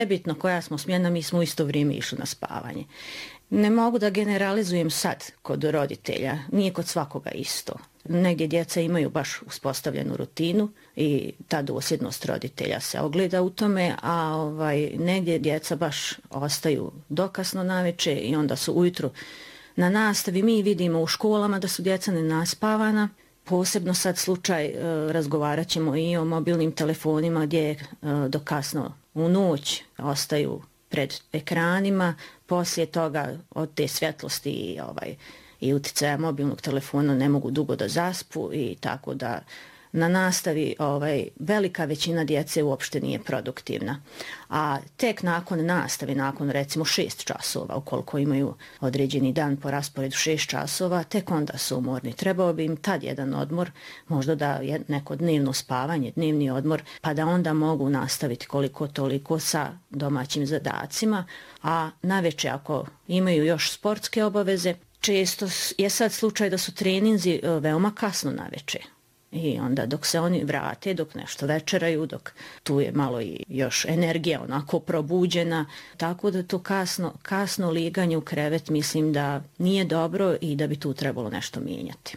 Nebitno koja smo smjena, mi smo u isto vrijeme išli na spavanje. Ne mogu da generalizujem sad kod roditelja, nije kod svakoga isto. Negdje djeca imaju baš uspostavljenu rutinu i ta dosljednost roditelja se ogleda u tome, a negdje djeca baš ostaju dokasno navečer i onda su ujutru na nastavi. Mi vidimo u školama da su djeca nenaspavana. Posebno sad slučaj, razgovarat ćemo i o mobilnim telefonima gdje do kasno u noć ostaju pred ekranima, poslije toga od te svjetlosti i utjecaja mobilnog telefona ne mogu dugo da zaspu i tako da na nastavi velika većina djece uopšte nije produktivna. A tek nakon nastave, nakon recimo 6 časova, ukoliko imaju određeni dan po rasporedu 6 časova, tek onda su umorni. Trebao bi im tad jedan odmor, možda da je neko dnevno spavanje, dnevni odmor, pa da onda mogu nastaviti koliko toliko sa domaćim zadacima, a navečer ako imaju još sportske obaveze, često je sad slučaj da su treninzi veoma kasno navečer. I onda dok se oni vrate, dok nešto večeraju, dok tu je malo i još energija onako probuđena, tako da to kasno liganje u krevet mislim da nije dobro i da bi tu trebalo nešto mijenjati.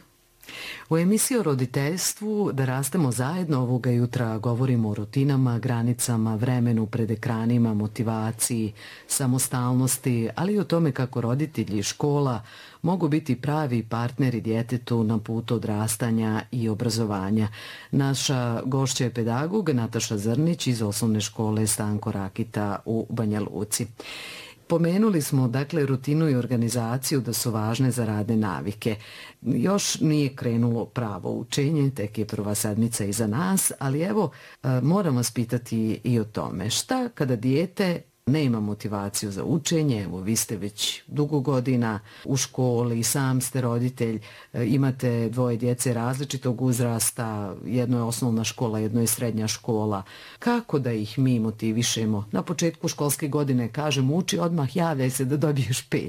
U emisiji o roditeljstvu Da rastemo zajedno ovoga jutra govorimo o rutinama, granicama, vremenu pred ekranima, motivaciji, samostalnosti, ali i o tome kako roditelji i škola mogu biti pravi partneri djetetu na putu odrastanja i obrazovanja. Naša gošća je pedagog Nataša Zrnić iz osnovne škole Stanko Rakita u Banja Luci. Pomenuli smo, dakle, rutinu i organizaciju da su važne za radne navike. Još nije krenulo pravo učenje, tek je prva sedmica iza nas, ali evo, moram vas pitati i o tome. Šta kada dijete nema motivaciju za učenje? Evo, vi ste već dugo godina u školi, sam ste roditelj, imate dvoje djece različitog uzrasta, jedno je osnovna škola, jedno je srednja škola. Kako da ih mi motivišemo? Na početku školske godine kažemo uči odmah, javljaj se da dobiješ 5.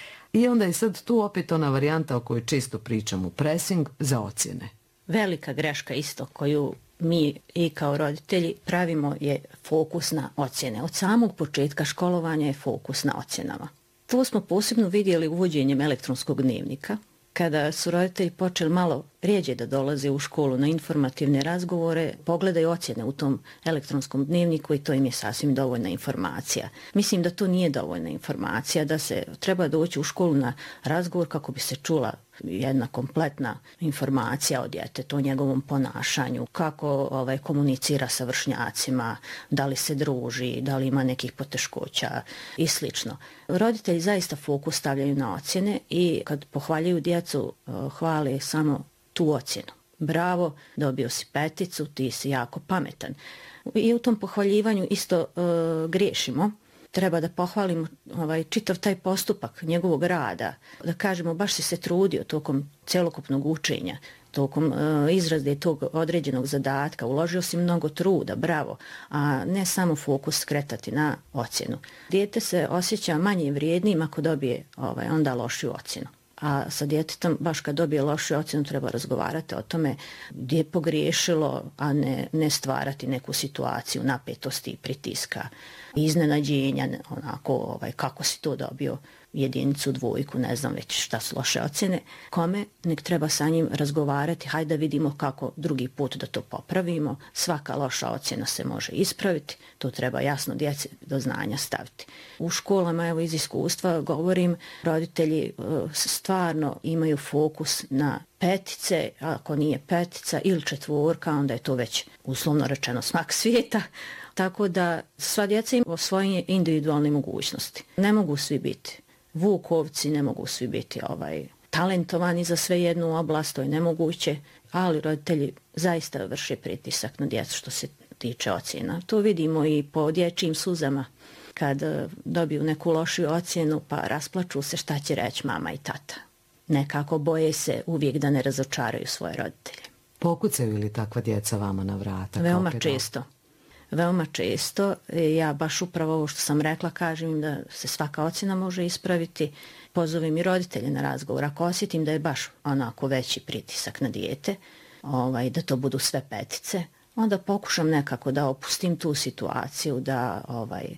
I onda je sad tu opet ona varijanta o kojoj često pričamo, pressing za ocjene. Velika greška isto koju mi i kao roditelji pravimo je fokus na ocjene. Od samog početka školovanja je fokus na ocjenama. To smo posebno vidjeli uvođenjem elektronskog dnevnika. Kada su roditelji počeli malo rijeđe da dolaze u školu na informativne razgovore, pogledaju ocjene u tom elektronskom dnevniku i to im je sasvim dovoljna informacija. Mislim da to nije dovoljna informacija, da se treba doći u školu na razgovor kako bi se čula jedna kompletna informacija o djetetu, o njegovom ponašanju, kako komunicira sa vršnjacima, da li se druži, da li ima nekih poteškoća i slično. Roditelji zaista fokus stavljaju na ocjene i kad pohvaljuju djecu, hvale samo tu ocjenu. Bravo, dobio si 5, ti si jako pametan. I u tom pohvaljivanju isto griješimo. Treba da pohvalimo čitav taj postupak njegovog rada, da kažemo baš si se trudio tokom celokupnog učenja, tokom izrade tog određenog zadatka, uložio si mnogo truda, bravo, a ne samo fokus skretati na ocjenu. Dijete se osjeća manje vrijednim ako dobije onda lošiju ocjenu. A sa djetetom, baš kad dobije lošu ocjenu, treba razgovarati o tome gdje je pogriješilo, a ne stvarati neku situaciju napetosti i pritiska, iznenađenja, onako kako si to dobio, 1, 2, ne znam već šta su loše ocjene. Kome, nek treba sa njim razgovarati, hajde da vidimo kako drugi put da to popravimo. Svaka loša ocjena se može ispraviti, to treba jasno djeci do znanja staviti. U školama, evo iz iskustva govorim, roditelji stvarno imaju fokus na 5, ako nije 5 ili 4, onda je to već uslovno rečeno smak svijeta. Tako da sva djeca imaju svoje individualne mogućnosti. Ne mogu svi biti vukovci, ne mogu svi biti talentovani za sve jednu oblast, to je nemoguće, ali roditelji zaista vrše pritisak na djecu što se tiče ocjena. To vidimo i po dječjim suzama kad dobiju neku lošu ocjenu pa rasplaču se šta će reći mama i tata. Nekako boje se uvijek da ne razočaraju svoje roditelje. Pokucaju li takva djeca vama na vrata? Veoma često. Veoma često. Ja baš upravo ovo što sam rekla kažem im da se svaka ocjena može ispraviti. Pozovem i roditelje na razgovor. Ako osjetim da je baš onako veći pritisak na dijete, da to budu sve 5, onda pokušam nekako da opustim tu situaciju, da